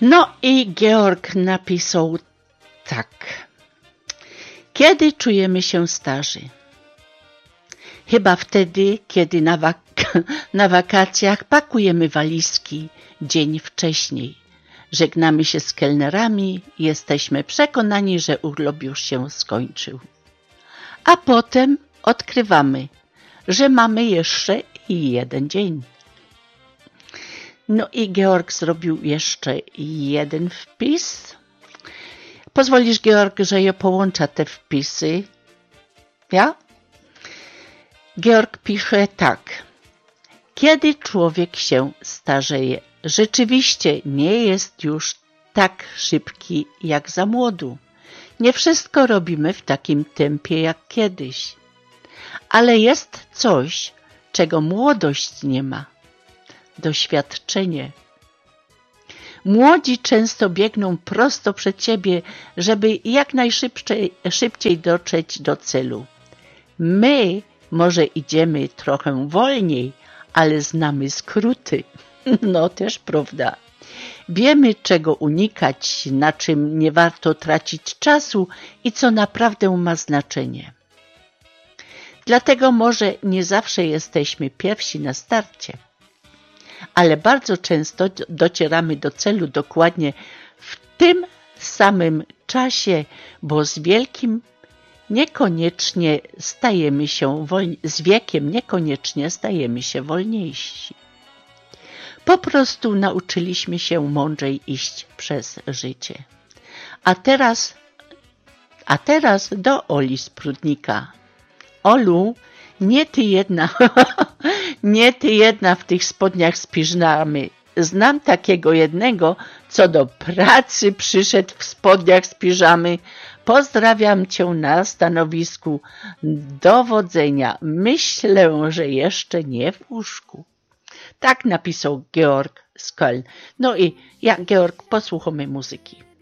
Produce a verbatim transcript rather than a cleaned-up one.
No i Georg napisał tak. Kiedy czujemy się starzy? Chyba wtedy, kiedy na, wak- na wakacjach pakujemy walizki dzień wcześniej. Żegnamy się z kelnerami i jesteśmy przekonani, że urlop już się skończył. A potem odkrywamy, że mamy jeszcze jeden dzień. No i Georg zrobił jeszcze jeden wpis. Pozwolisz, Georg, że ja połączę te wpisy? Ja? Georg pisze tak. Kiedy człowiek się starzeje, rzeczywiście nie jest już tak szybki jak za młodu. Nie wszystko robimy w takim tempie jak kiedyś. Ale jest coś, czego młodość nie ma. Doświadczenie. Młodzi często biegną prosto przed siebie, żeby jak najszybciej szybciej dotrzeć do celu. My może idziemy trochę wolniej, ale znamy skróty. No też prawda. Wiemy, czego unikać, na czym nie warto tracić czasu i co naprawdę ma znaczenie. Dlatego może nie zawsze jesteśmy pierwsi na starcie, ale bardzo często docieramy do celu dokładnie w tym samym czasie, bo z wielkim niekoniecznie stajemy się wolni- z wiekiem niekoniecznie stajemy się wolniejsi. Po prostu nauczyliśmy się mądrzej iść przez życie. A teraz, a teraz do Oli z Prudnika. Olu, nie ty jedna, nie ty jedna w tych spodniach z piżamy. Znam takiego jednego, co do pracy przyszedł w spodniach z piżamy. Pozdrawiam cię na stanowisku dowodzenia. Myślę, że jeszcze nie w łóżku. Tak napisał Georg z Köln. No i jak Georg, posłuchamy muzyki.